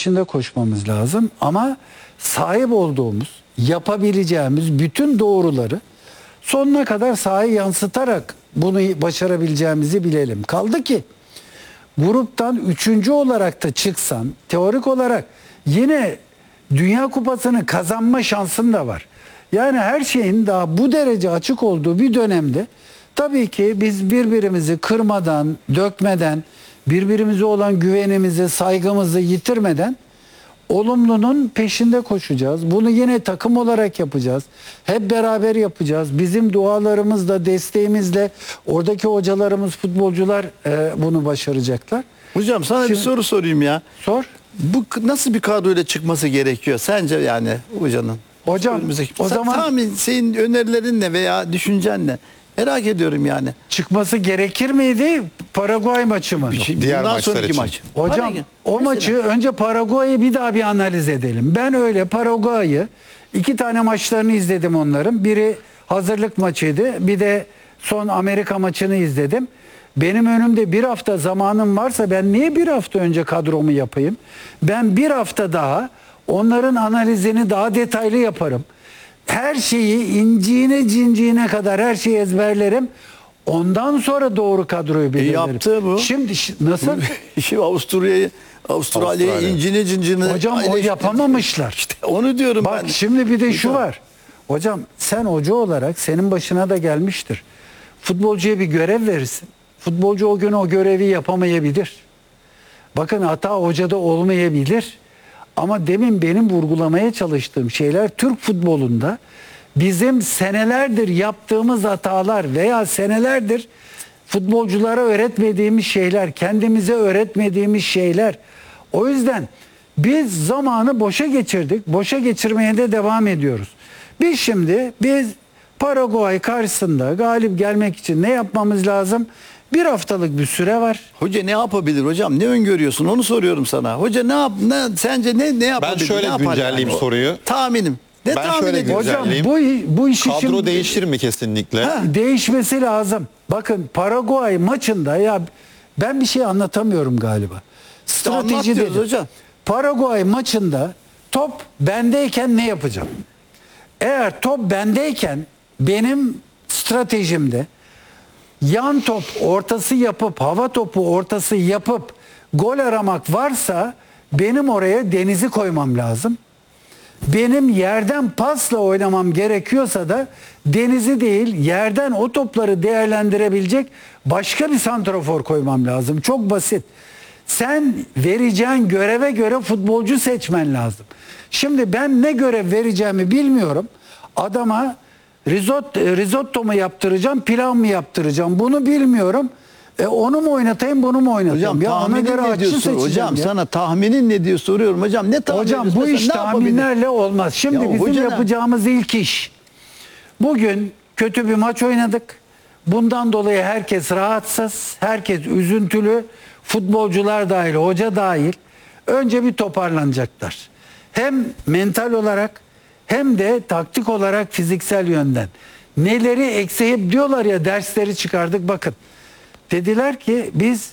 peşinde koşmamız lazım. Ama sahip olduğumuz, yapabileceğimiz bütün doğruları sonuna kadar sahaya yansıtarak bunu başarabileceğimizi bilelim. Kaldı ki gruptan 3. olarak da çıksan teorik olarak yine Dünya Kupası'nı kazanma şansın da var. Yani her şeyin daha bu derece açık olduğu bir dönemde tabii ki biz birbirimizi kırmadan, dökmeden, birbirimize olan güvenimizi, saygımızı yitirmeden olumlunun peşinde koşacağız. Bunu yine takım olarak yapacağız. Hep beraber yapacağız. Bizim dualarımızla, desteğimizle oradaki hocalarımız, futbolcular bunu başaracaklar. Hocam sana bir soru sorayım ya. Sor. Bu nasıl bir kadroyla çıkması gerekiyor sence yani hocanın? Hocam o zaman tahmin senin önerilerin ne veya düşüncen ne? Merak ediyorum yani. çıkması gerekir miydi Paraguay maçı mı? Diğer Bundan maçlar sonraki için. maç. Hocam Hadi, o mesela. maçı önce Paraguay'ı bir daha bir analiz edelim. Ben öyle Paraguay'ı 2 tane maçlarını izledim onların. Biri hazırlık maçıydı. Bir de son Amerika maçını izledim. Benim önümde bir hafta zamanım varsa ben niye bir hafta önce kadromu yapayım? Ben bir hafta daha onların analizini daha detaylı yaparım. Her şeyi inciğine cinciğine kadar her şeyi ezberlerim. Ondan sonra doğru kadroyu belirlerim. Yaptı bu. Şimdi nasıl? Şimdi Avustralya'yı incine cincine. Hocam o yapamamışlar. İşte onu diyorum Bak ben. şimdi bir de şu Hocam. var. Hocam sen hoca olarak senin başına da gelmiştir. Futbolcuya bir görev verirsin. Futbolcu o gün o görevi yapamayabilir. Bakın hata hocada olmayabilir. Ama demin benim vurgulamaya çalıştığım şeyler Türk futbolunda bizim senelerdir yaptığımız hatalar veya senelerdir futbolculara öğretmediğimiz şeyler, kendimize öğretmediğimiz şeyler. O yüzden biz zamanı boşa geçirdik. Boşa geçirmeye de devam ediyoruz. Biz Paraguay karşısında galip gelmek için ne yapmamız lazım? Bir haftalık bir süre var. Hoca ne yapabilir hocam? Ne öngörüyorsun? Onu soruyorum sana. Hoca sence ne yapabilir? şöyle Ne yapar güncelleyeyim soruyu. Tahminim. Ne Ben tahmin şöyle ediyorsun? Hocam güncelleyeyim. bu işi Kadro şimdi değişir mi kesinlikle? değişmesi lazım. Bakın Paraguay maçında ya ben bir şey anlatamıyorum galiba. Strateji anlat diyoruz dedim. hocam. Paraguay maçında top bendeyken ne yapacağım? Eğer top bendeyken benim stratejimde yan top ortası yapıp hava topu ortası yapıp gol aramak varsa benim oraya Deniz'i koymam lazım. Benim yerden pasla oynamam gerekiyorsa da Deniz'i değil yerden o topları değerlendirebilecek başka bir santrafor koymam lazım. Çok basit. Sen vereceğin göreve göre futbolcu seçmen lazım. Şimdi ben ne görev vereceğimi bilmiyorum. Adama risotto mu yaptıracağım, pilav mı yaptıracağım bunu bilmiyorum. Onu mu oynatayım, bunu mu oynatayım? Hocam Ya ona tahminin göre ne açı diyorsun? seçeceğim Hocam ya. sana tahminin ne diyor soruyorum hocam. Ne tahmin Hocam ediyorsun? bu iş Mesela ne yapabilir? tahminlerle olmaz. Şimdi Ya bizim hoca ne? yapacağımız ilk iş. Bugün kötü bir maç oynadık. Bundan dolayı herkes rahatsız, herkes üzüntülü. Futbolcular dahil, hoca dahil. Önce bir toparlanacaklar. Hem mental olarak hem de taktik olarak fiziksel yönden. Neleri ekseyip diyorlar ya dersleri çıkardık bakın. Dediler ki biz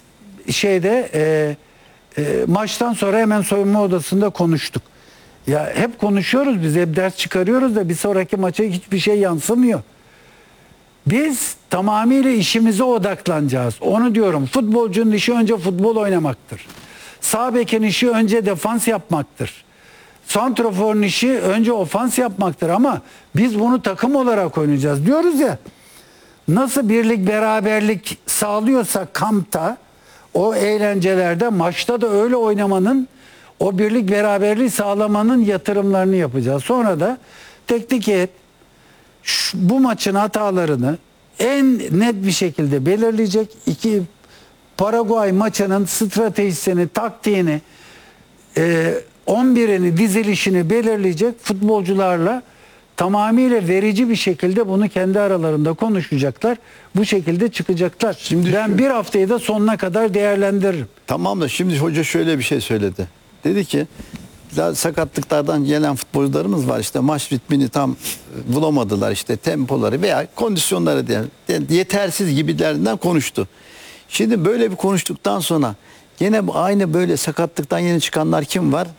maçtan sonra hemen soyunma odasında konuştuk. Ya hep konuşuyoruz biz hep ders çıkarıyoruz da bir sonraki maça hiçbir şey yansımıyor. Biz tamamıyla işimize odaklanacağız. Onu diyorum. Futbolcunun işi önce futbol oynamaktır. Sağ bekin işi önce defans yapmaktır. Santraforun işi önce ofans yapmaktır ama biz bunu takım olarak oynayacağız diyoruz ya. Nasıl birlik beraberlik sağlıyorsa kampta o eğlencelerde maçta da öyle oynamanın o birlik beraberliği sağlamanın yatırımlarını yapacağız. Sonra da teknik heyet bu maçın hatalarını en net bir şekilde belirleyecek. Paraguay maçının stratejisini, taktiğini, 11'ini, dizilişini belirleyecek futbolcularla tamamıyla verici bir şekilde bunu kendi aralarında konuşacaklar. Bu şekilde çıkacaklar. Şimdi ben bir haftayı da sonuna kadar değerlendiririm. Tamam da şimdi hoca şöyle bir şey söyledi. Dedi ki sakatlıklardan gelen futbolcularımız var işte maç ritmini tam bulamadılar işte tempoları veya kondisyonları yetersiz gibilerinden konuştu. Şimdi böyle bir konuştuktan sonra gene aynı böyle sakatlıktan yeni çıkanlar kim var?